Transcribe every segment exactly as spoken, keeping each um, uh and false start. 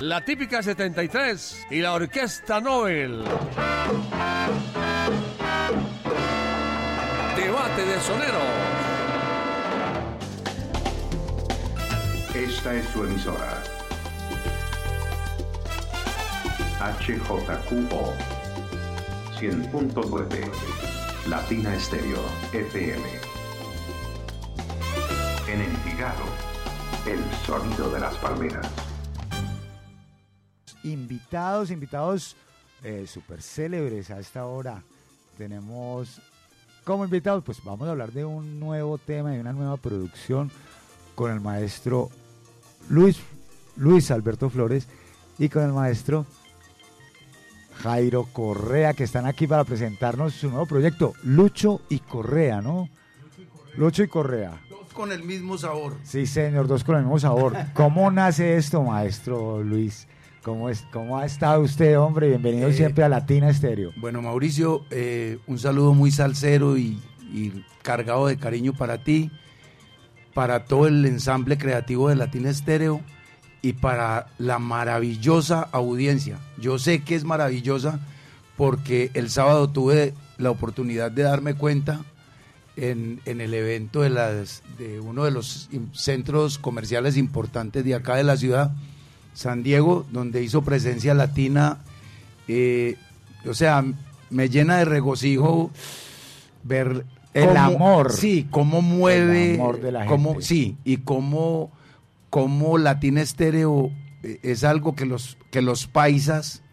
La Típica setenta y tres y la Orquesta Nobel. Debate de soneros. Esta es su emisora. H J Q O cien punto nueve Latina Estéreo F M. En Envigado, el sonido de las palmeras. Invitados, invitados eh, súper célebres a esta hora. Tenemos como invitados, pues vamos a hablar de un nuevo tema y una nueva producción con el maestro Luis, Luis Alberto Flores y con el maestro Jairo Correa, que están aquí para presentarnos su nuevo proyecto, Lucho y Correa, ¿no? Lucho y Correa. Dos con el mismo sabor. Sí, señor, dos con el mismo sabor. ¿Cómo nace esto, maestro Luis? ¿Cómo, es, cómo ha estado usted, hombre? Bienvenido eh, siempre a Latina Estéreo. Bueno, Mauricio, eh, un saludo muy salsero y, y cargado de cariño para ti, para todo el ensamble creativo de Latina Estéreo y para la maravillosa audiencia. Yo sé que es maravillosa porque el sábado tuve la oportunidad de darme cuenta en, en el evento de, las, de uno de los centros comerciales importantes de acá de la ciudad, San Diego, donde hizo presencia latina. Eh, o sea, me llena de regocijo ver el cómo, amor. Sí, cómo mueve, el amor de la cómo, gente. Sí, y cómo, cómo Latina Estéreo es algo que los, que los paisas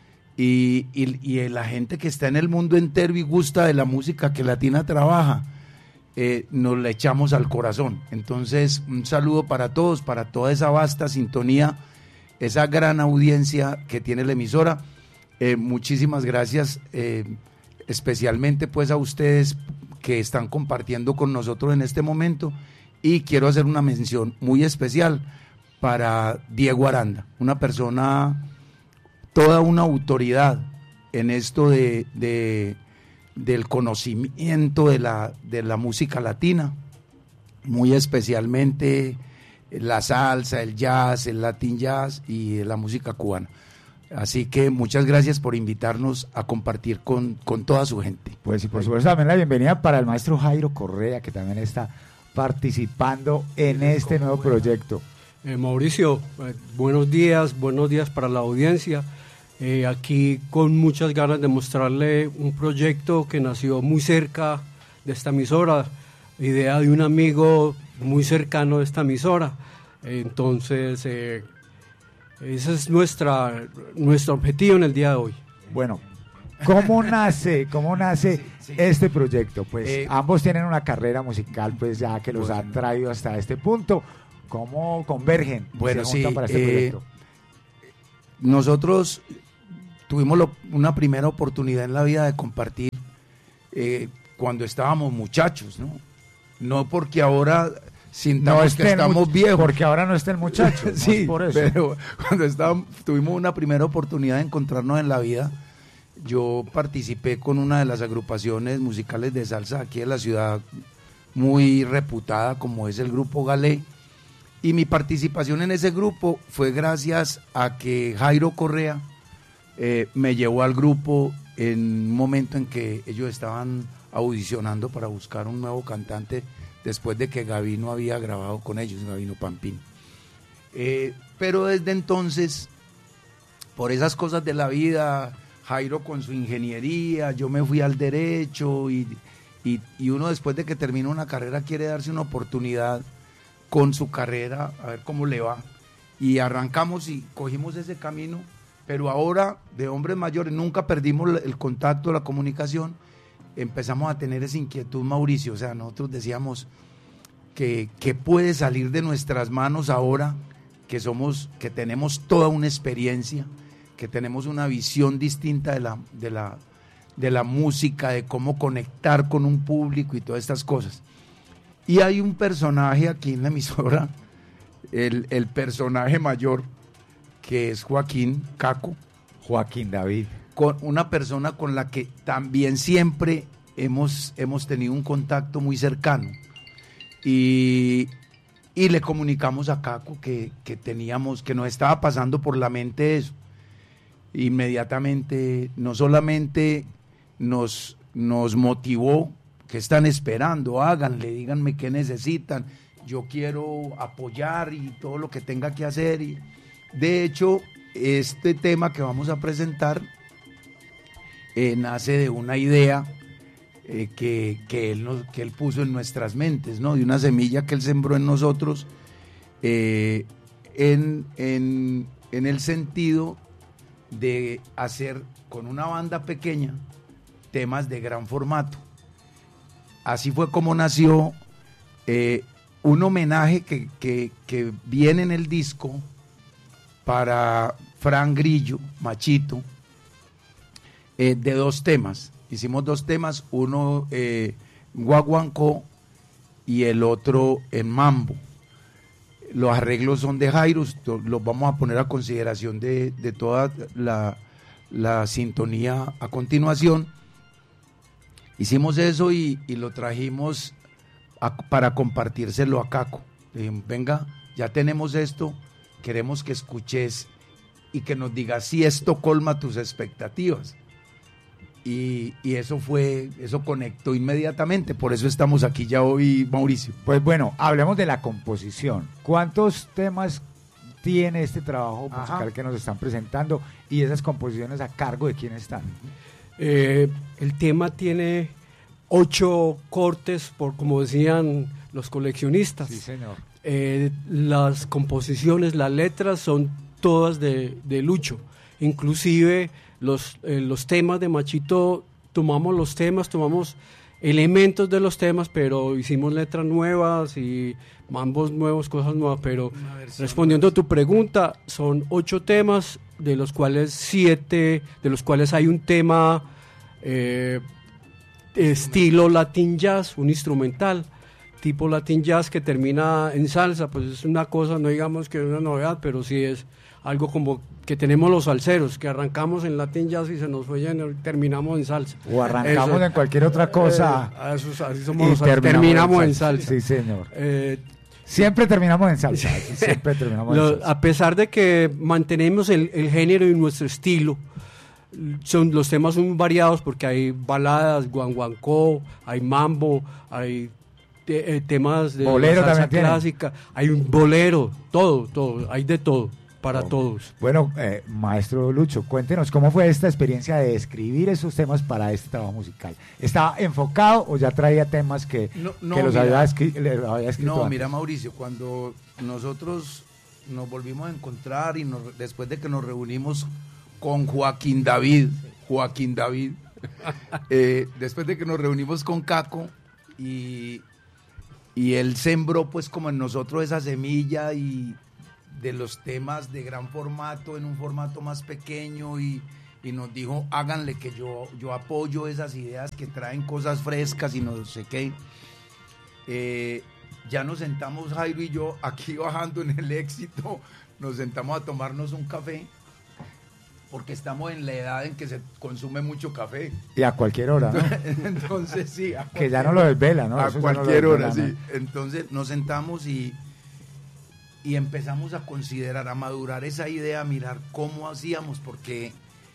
y, y, y la gente que está en el mundo entero y gusta de la música que Latina trabaja, eh, nos la echamos al corazón. Entonces, un saludo para todos, para toda esa vasta sintonía, esa gran audiencia que tiene la emisora. Eh, muchísimas gracias, eh, especialmente pues a ustedes que están compartiendo con nosotros en este momento, y quiero hacer una mención muy especial para Diego Aranda, una persona, toda una autoridad en esto de, de del conocimiento de la, de la música latina, muy especialmente la salsa, el jazz, el latin jazz y la música cubana. Así que muchas gracias por invitarnos a compartir con, con toda su gente. Pues y por supuesto también la bienvenida para el maestro Jairo Correa, que también está participando en este nuevo proyecto. Eh, Mauricio, eh, buenos días, buenos días para la audiencia. Eh, aquí con muchas ganas de mostrarle un proyecto que nació muy cerca de esta emisora, idea de un amigo muy cercano de esta emisora. Entonces, eh, ese es nuestra, nuestro objetivo en el día de hoy. Bueno, ¿cómo nace, cómo nace sí, sí. este proyecto? Pues eh, ambos tienen una carrera musical, pues ya que los bueno. ha traído hasta este punto. ¿Cómo convergen? Bueno, se sí. para este eh, proyecto? Nosotros tuvimos lo, una primera oportunidad en la vida de compartir eh, cuando estábamos muchachos, ¿no? No porque ahora sintamos no que estamos mu- viejos. Porque ahora no está el muchacho. Sí, por eso. Pero cuando estábamos, tuvimos una primera oportunidad de encontrarnos en la vida, yo participé con una de las agrupaciones musicales de salsa aquí en la ciudad, muy reputada como es el Grupo Galé, y mi participación en ese grupo fue gracias a que Jairo Correa eh, me llevó al grupo en un momento en que ellos estaban audicionando para buscar un nuevo cantante después de que Gavino había grabado con ellos, Gavino Pampín. Eh, pero desde entonces, por esas cosas de la vida, Jairo con su ingeniería, yo me fui al derecho y, y, y uno después de que termina una carrera quiere darse una oportunidad con su carrera, a ver cómo le va. Y arrancamos y cogimos ese camino, pero ahora de hombres mayores nunca perdimos el contacto, la comunicación. Empezamos a tener esa inquietud, Mauricio, o sea, nosotros decíamos que, que puede salir de nuestras manos ahora que somos, que tenemos toda una experiencia, que tenemos una visión distinta de la, de la, de la música, de cómo conectar con un público y todas estas cosas. Y hay un personaje aquí en la emisora, el, el personaje mayor, que es Joaquín Caco. Joaquín David. Con una persona con la que también siempre hemos, hemos tenido un contacto muy cercano. Y, y le comunicamos a Caco que, que teníamos, que nos estaba pasando por la mente eso. Inmediatamente, no solamente nos, nos motivó, que están esperando, háganle, díganme qué necesitan, yo quiero apoyar y todo lo que tenga que hacer. Y de hecho, este tema que vamos a presentar eh, nace de una idea eh, que, que, él nos, que él puso en nuestras mentes, ¿no? De una semilla que él sembró en nosotros, eh, en, en, en el sentido de hacer con una banda pequeña temas de gran formato. Así fue como nació eh, un homenaje que, que, que viene en el disco para Fran Grillo, Machito, eh, de dos temas. Hicimos dos temas, uno eh, guaguancó y el otro en mambo. Los arreglos son de Jairo, los vamos a poner a consideración de, de toda la, la sintonía a continuación. Hicimos eso y, y lo trajimos a, para compartírselo a Caco. Le dijimos, venga, ya tenemos esto, queremos que escuches y que nos digas si esto colma tus expectativas. Y, y eso fue, eso conectó inmediatamente, por eso estamos aquí ya hoy, Mauricio. Pues bueno, hablemos de la composición. ¿Cuántos temas tiene este trabajo musical Ajá. que nos están presentando y esas composiciones a cargo de quién están? Eh, el tema tiene ocho cortes, por como decían los coleccionistas. Sí, señor. Eh, las composiciones, las letras son todas de, de Lucho, inclusive los, eh, los temas de Machito, tomamos los temas, tomamos elementos de los temas, pero hicimos letras nuevas y mambos nuevos, cosas nuevas, pero respondiendo a tu pregunta, son ocho temas, de los cuales siete, de los cuales hay un tema eh, estilo Latin Jazz, un instrumental tipo Latin Jazz que termina en salsa. Pues es una cosa, no digamos que es una novedad, pero sí es algo como que tenemos los salseros, que arrancamos en Latin Jazz y se nos fue y terminamos en salsa. O arrancamos eso, en cualquier otra cosa. Eh, eso, así somos los terminamos, terminamos en salsa. Sí, señor. Eh, siempre terminamos en salsa. Siempre terminamos lo, en salsa. A pesar de que mantenemos el, el género y nuestro estilo, son, los temas son variados porque hay baladas, guanguancó, hay mambo, hay te, eh, temas de bolero salsa también clásica, tiene. Hay un bolero, todo, todo, hay de todo. Para oh. todos. Bueno, eh, maestro Lucho, cuéntenos cómo fue esta experiencia de escribir esos temas para este trabajo musical. ¿Estaba enfocado o ya traía temas que, no, no, que los mira, había, escri había escrito? No, antes? Mira, Mauricio, cuando nosotros nos volvimos a encontrar y nos, después de que nos reunimos con Joaquín David, Joaquín David, eh, después de que nos reunimos con Caco y, y él sembró pues como en nosotros esa semilla y de los temas de gran formato en un formato más pequeño y, y nos dijo, háganle que yo, yo apoyo esas ideas que traen cosas frescas y no sé qué. Eh, ya nos sentamos Jairo y yo aquí bajando en el Éxito, nos sentamos a tomarnos un café porque estamos en la edad en que se consume mucho café. Y a cualquier hora, ¿no? Entonces sí. A que ya no lo desvela, ¿no? A Eso cualquier no hora, desvela, sí. ¿No? Entonces nos sentamos y y empezamos a considerar, a madurar esa idea, a mirar cómo hacíamos, porque,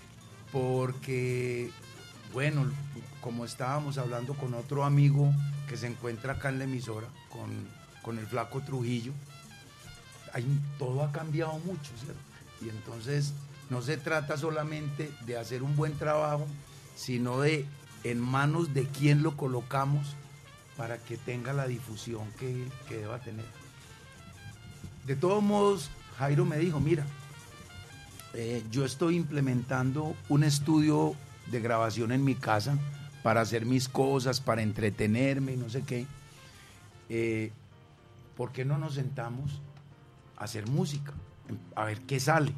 porque, bueno, como estábamos hablando con otro amigo que se encuentra acá en la emisora, con, con el Flaco Trujillo, hay, todo ha cambiado mucho, ¿cierto? Y entonces no se trata solamente de hacer un buen trabajo, sino de en manos de quién lo colocamos para que tenga la difusión que, que deba tener. De todos modos, Jairo me dijo, mira, eh, yo estoy implementando un estudio de grabación en mi casa para hacer mis cosas, para entretenerme y no sé qué. Eh, ¿Por qué no nos sentamos a hacer música? A ver qué sale.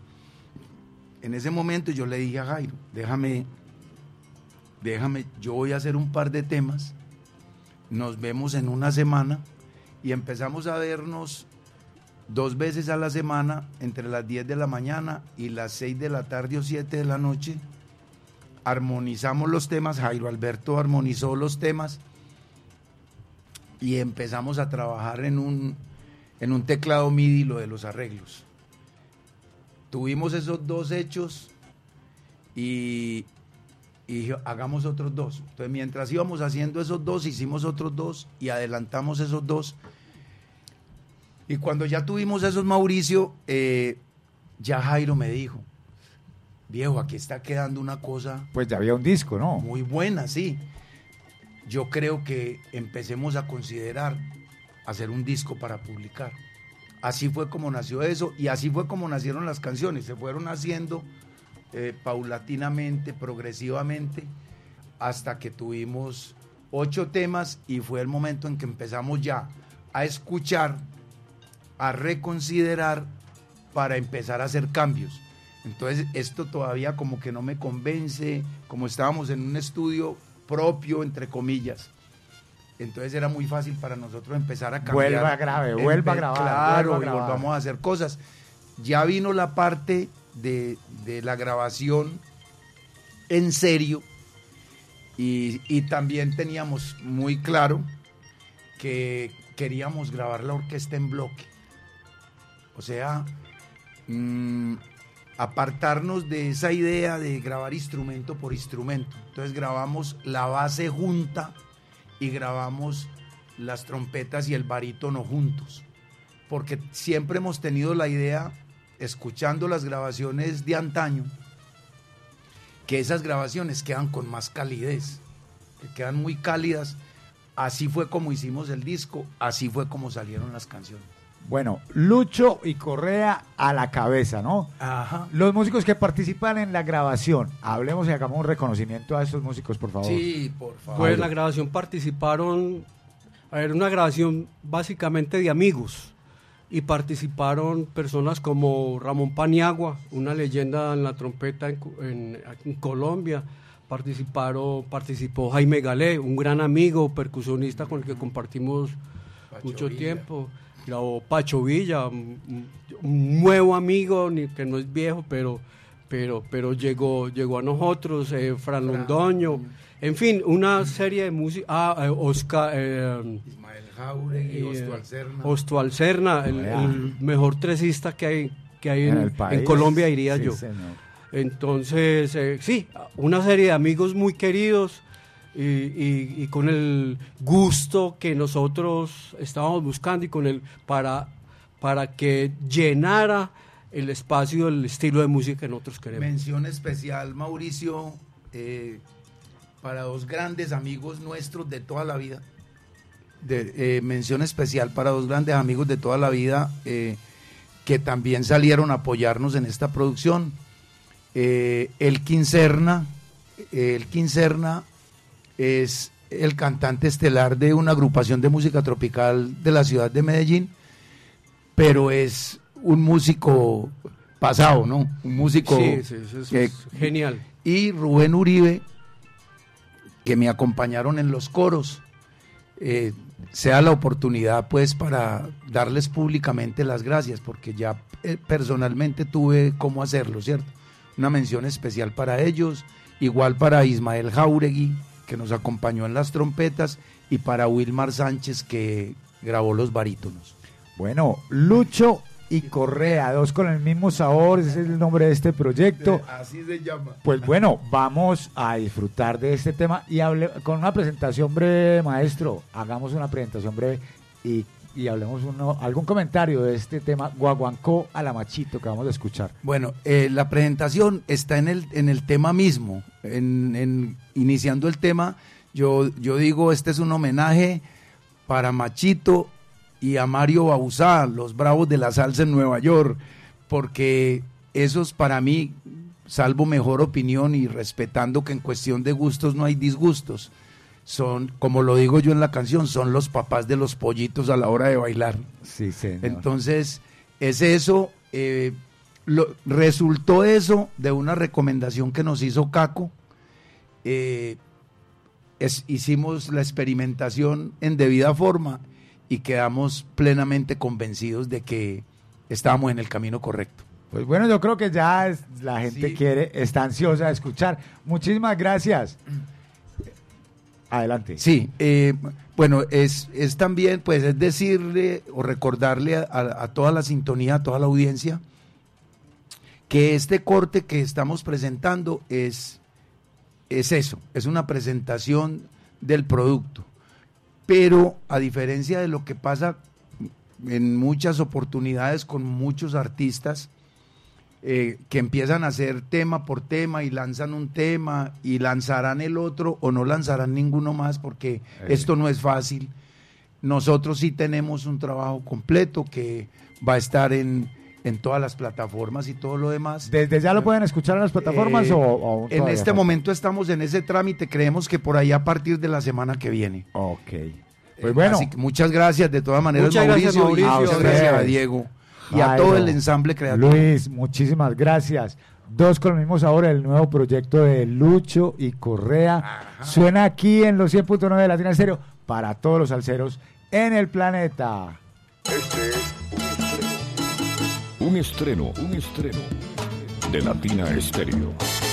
En ese momento yo le dije a Jairo, déjame, déjame, yo voy a hacer un par de temas, nos vemos en una semana y empezamos a vernos dos veces a la semana, entre las diez de la mañana y las seis de la tarde o siete de la noche. Armonizamos los temas, Jairo Alberto armonizó los temas y empezamos a trabajar en un, en un teclado M I D I lo de los arreglos. Tuvimos esos dos hechos y, y dije, hagamos otros dos. Entonces, mientras íbamos haciendo esos dos, hicimos otros dos y adelantamos esos dos. Y cuando ya tuvimos esos, Mauricio, eh, ya Jairo me dijo, viejo, aquí está quedando una cosa... Pues ya había un disco, ¿no? Muy buena, sí. Yo creo que empecemos a considerar hacer un disco para publicar. Así fue como nació eso y así fue como nacieron las canciones. Se fueron haciendo eh, paulatinamente, progresivamente, hasta que tuvimos ocho temas y fue el momento en que empezamos ya a escuchar, a reconsiderar para empezar a hacer cambios. Entonces esto todavía como que no me convence, como estábamos en un estudio propio, entre comillas. Entonces era muy fácil para nosotros empezar a cambiar. Vuelva a grabar, vuelva a grabar. Claro, vuelva a grabar. Y volvamos a hacer cosas. Ya vino la parte de, de la grabación en serio y, y también teníamos muy claro que queríamos grabar la orquesta en bloque. O sea, mmm, apartarnos de esa idea de grabar instrumento por instrumento. Entonces grabamos la base junta y grabamos las trompetas y el barítono juntos, porque siempre hemos tenido la idea, escuchando las grabaciones de antaño, que esas grabaciones quedan con más calidez, que quedan muy cálidas. Así fue como hicimos el disco, así fue como salieron las canciones. Bueno, Lucho y Correa a la cabeza, ¿no? Ajá. Los músicos que participan en la grabación, hablemos y hagamos un reconocimiento a estos músicos, por favor. Sí, por favor. Pues en la grabación participaron, a ver, una grabación básicamente de amigos, y participaron personas como Ramón Paniagua, una leyenda en la trompeta en, en, en Colombia. Participaron, participó Jaime Galé, un gran amigo, percusionista con el que compartimos Pacho mucho Villa. tiempo. Grabó Pacho Villa, un, un nuevo amigo, ni, que no es viejo, pero, pero, pero llegó, llegó a nosotros, eh, Fran Londoño, en fin, una serie de música. Ah, eh, Oscar. Eh, Ismael Jauregui, eh, Osto Alcerna. Osto Alcerna, el, el mejor tresista que hay, que hay en, en, en Colombia, diría sí, yo. Señor. Entonces, eh, sí, una serie de amigos muy queridos. Y, y, y con el gusto que nosotros estábamos buscando y con el para, para que llenara el espacio del estilo de música que nosotros queremos. Mención especial, Mauricio, eh, para dos grandes amigos nuestros de toda la vida. De, eh, mención especial para dos grandes amigos de toda la vida eh, que también salieron a apoyarnos en esta producción. Eh, el Quincerna, eh, el Quincerna es el cantante estelar de una agrupación de música tropical de la ciudad de Medellín, pero es un músico pasado, ¿no? Un músico sí, sí, eso es que, genial. Y Rubén Uribe, que me acompañaron en los coros, eh, sea la oportunidad pues para darles públicamente las gracias, porque ya eh, personalmente tuve cómo hacerlo, ¿cierto? Una mención especial para ellos, igual para Ismael Jauregui, que nos acompañó en las trompetas, y para Wilmar Sánchez, que grabó los barítonos. Bueno, Lucho y Correa, dos con el mismo sabor, ese es el nombre de este proyecto. Así se llama. Pues bueno, vamos a disfrutar de este tema y hable, con una presentación breve, maestro, hagamos una presentación breve y, y hablemos uno, algún comentario de este tema, Guaguancó a la Machito, que vamos a escuchar. Bueno, eh, la presentación está en el, en el tema mismo, en, en iniciando el tema, yo, yo digo, este es un homenaje para Machito y a Mario Bauzá, los bravos de la salsa en Nueva York, porque esos para mí, salvo mejor opinión y respetando que en cuestión de gustos no hay disgustos, son, como lo digo yo en la canción, son los papás de los pollitos a la hora de bailar. Sí, señor. Entonces, es eso, eh, lo, resultó eso de una recomendación que nos hizo Caco. Eh, es, hicimos la experimentación en debida forma y quedamos plenamente convencidos de que estábamos en el camino correcto. Pues bueno, yo creo que ya es, la gente Sí. quiere, está ansiosa de escuchar. Muchísimas gracias. Adelante. Sí, eh, bueno, es, es también, pues, es decirle o recordarle a, a, a toda la sintonía, a toda la audiencia, que este corte que estamos presentando es, es eso, es una presentación del producto. Pero a diferencia de lo que pasa en muchas oportunidades con muchos artistas, eh, que empiezan a hacer tema por tema y lanzan un tema y lanzarán el otro o no lanzarán ninguno más porque eh. esto no es fácil. Nosotros sí tenemos un trabajo completo que va a estar en, en todas las plataformas y todo lo demás. ¿Desde ya lo pueden escuchar en las plataformas eh, o, o en este falta? Momento estamos en ese trámite, creemos que por ahí a partir de la semana que viene. Ok. Pues bueno. Así que muchas gracias de todas maneras, muchas Mauricio, gracias, Mauricio, y muchas gracias a Diego y a todo el ensamble creativo. Luis, muchísimas gracias. Dos con el mismo sabor, el nuevo proyecto de Lucho y Correa. Ajá. Suena aquí en los cien punto nueve de Latina Estéreo para todos los salseros en el planeta. Este es un estreno, un estreno de Latina Estéreo.